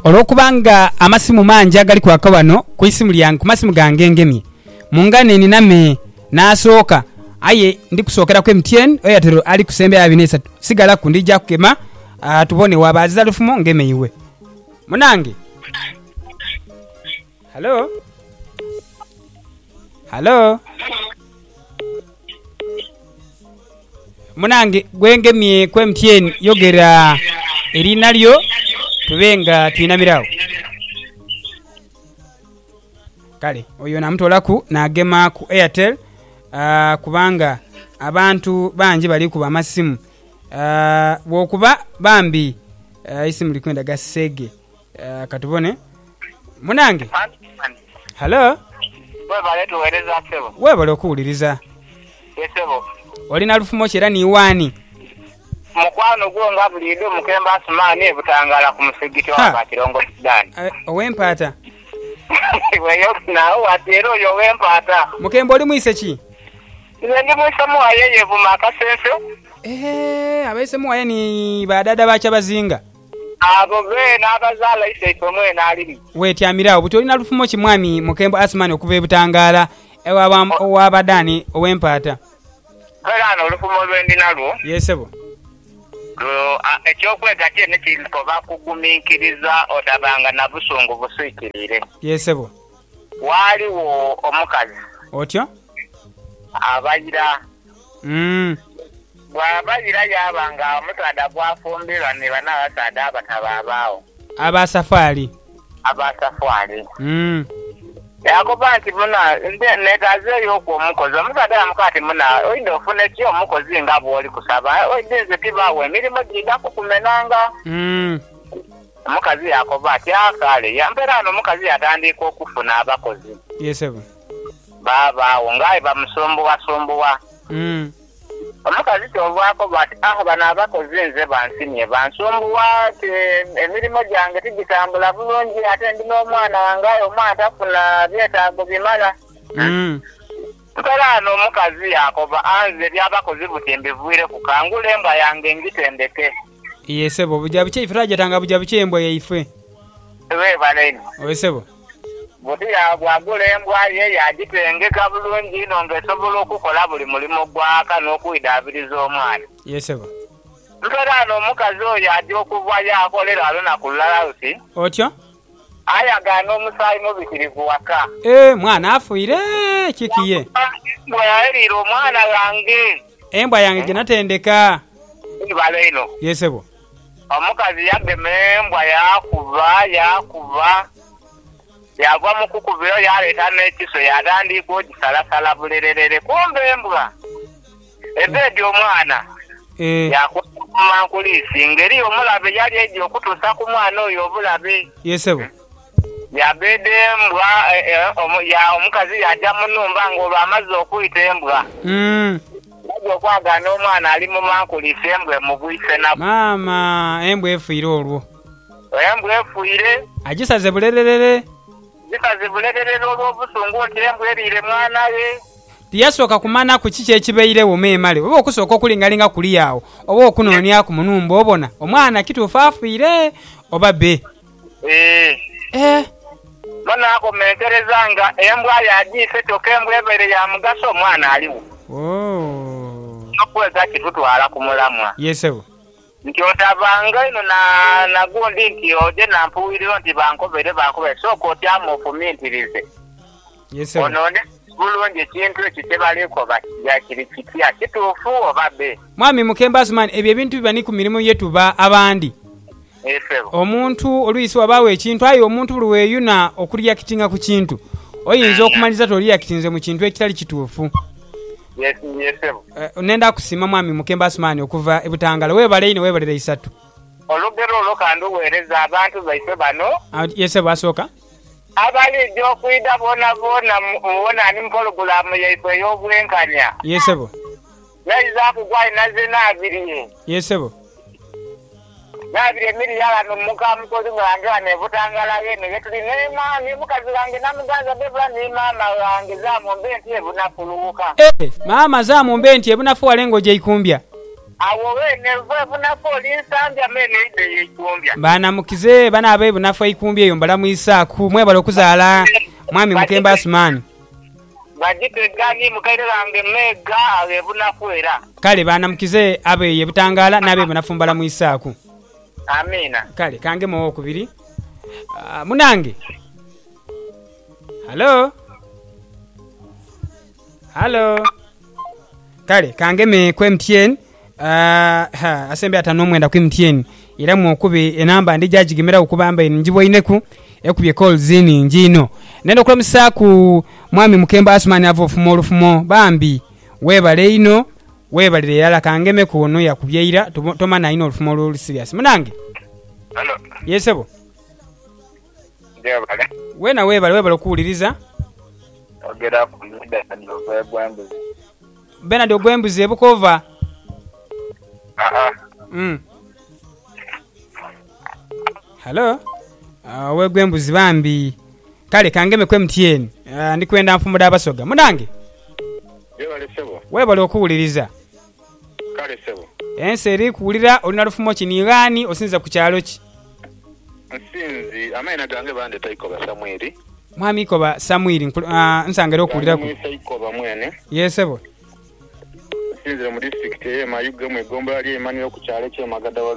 olwokubanga amasimu mangi agali kwaka wano ku isimu lyange ku masimu gange ngemye mungane niname nasooka aye ndi kusookera ku MTN Airtel ali kusembe ya 23 sigala ku ndija kukema tubone wabaziza lufumo ngeme iwe munange. Hello munange gwengemye ku MTN yogera erina lyo tubenga twinamirawo kale oyo namutolaku nagema ku Airtel kubanga abantu banji bali kuba amasimu wokuba bambi isimu likwenda gasege katubone munange. Hello webale okuwuliriza olina lufumo kyera niwaani mukwano gwo nga bulido mukemba asumani ebutangala ku musigiti wa Kirongo Sudani owempata weyo nawo atero yo wempata mukembo oli mwise ki ndi mwise muwaye yevuma akasenso abaise muwaye ni badada bacha bazinga abo be n'abazala ise ikomwe n'alimi wetyamirawo buti olina lufumo ki mwami mukembo asumani okuva ebutangala owabadani owempata era olufumo lwendi nalwo yesebo ekyokwegatiye nekiriko bakugumiikiriza otabanga na busungu buswikirire yesebo waliwo omukazi otyo abayira bwabayira yabanga omusaada gwafumbirwa ne bana abasaada abatabaabawo abasafari yakoba nti muna netazeeyo okwo omukozi omusaada yamukati muna oyinza ofuna eki omukozi nga bw'oli kusaba oyinza tibaawo emirimu gigaku kumenanga omukazi yakoba ati akale yampera ano omukazi yatandika okufuna abakozi yesebo babaawo ngaye bamusumbuwasumbuwa omukazi kyovako bati bano abakozi nze bansimye bansumbuwa emirimu gyange tigitambula bulungi ate ndi n'omwana wange omwana tafuna byetaago bimala mpera n'omukazi yakoba anze byabakozi buti mbivuire ku kangula embwa yange ngitendeke yesebo bujabu kyeife twajatanga bujabu kyembwa yaife webaleni owesebo buti yagwagula embwa ye yagitengeka bulungi ino ng'esobola okukola buli mulimu gwaka n'okuyidabiriza omwana yesebo mpera n'omukazi oyo ajja okuvwayo akolera olunaku lulala luti otyo ayagana omusaayi mubitirivu waka mwana afuire kikiye embwa yayirira omwana wange embwa yange genatendeka ibala ino yesebo omukazi yagema embwa yakuva yagwa mukukubiro yaleeta n'ekiso yatandika ogisalasala bulererere kumbe embwa ebedi omwana yakumankulisi ngeri omulabe yali ejja okutuusa ku mwana oyo obulabe yesebo yabede embwa omukazi yajja munumba ng'olwo amaze okuyita embwa ajja okwagana omwana ali mu mankulisi embwa emubwise nabo maama embwa efuire olwo embwa efuire agisaze bulererere zikaze bulererere olw'obusungu nti embwa eriire mwana we tiyasooka kumana ku kiki ekibeirewo meemale oba okusooka okulingalinga kuli awo oba okunoonya ku munumba obona omwana kituufu afiire oba be munakomentereza nga embwa yagiise kyokka embwa ebeere ya mugaso omwana aliwo okweza kitutwala ku mulamwa yesebo nti otabanga ino nagundi nti oje nampuwiriro nti bankobere sooka otyamu ofumintirize onone bulungi ekintu ekyo kyebalikoba kiri kitya kituufu oba be mwami mukemba asumani ebyo ebintu bibani ku mirimu yetuba abandi omuntu oluyisi wabaawo ekintu aye omuntu buli weeyuna okuliyakitinga ku kintu oyinza okumaliza toliyakitinze mu kintu ekitali kituufu nenda kusima mwami mukemba asumani okuva ebutangala webale ine webalera isatu olugero olwo kanduweereza abantu baife bano yesebo asooka abalijja okwida bona ani mpologulamu yaife ey'obwenkanya yesebo nayiza kugwayi naze naabiriye yesebo naabiri emiri yalano mukamukozi wange wano ebutangala yene yetuli nemaami mukazi wange namuganza bebula ni maama wange zamumbe nti ebunafuluwuka maama zamumbe nti ebunafu walengo gyeikumbya awo wene vuna polisi ambya mene ide yekumbya bana mukize bana abe bunafa ikumbye eyo mbala muisaaku mwebala okuzaala mwami Mukemba Asumani bajite gani mukaire bange mega abe bunafuera kale bana mukize abe yebutangala nabe bunafumbala muisaaku amina kale kange mo okubiri munange Hello kale kange me ku MTN asembe atanomwenda ku MTN era mwokubi enamba ndi jagigimera okubamba njibwo ineku ekubye calls zini njino nendo kwa msaku mwami Mukemba Asumani avofumo olufumo bambi webale ino webalire yala kangeme kuno yakubyeira tomana ino olufumo olu serious munange hello yesebo ndebale wena webale okuwuliriza ogera ku muda ndo bwambuzi Bernard Ogwembuzi ebukova Hello wegwembuzi bambi kale kangeme ku MTN ndikwenda mfumo da basoga munange yebale sebo webale okuwuliriza kale sebo enseri kuwulira olina lufumo kinigani osinza ku kyalo ki nsinzi amaina gange bande Taikoba Samuel mwami Ikoba Samuel nsangere okuwulira ku Taikoba mwene yesebo nsinzire mu district ye Mayuge mu Gombo ali Emmanuel ku kyalo kye Magada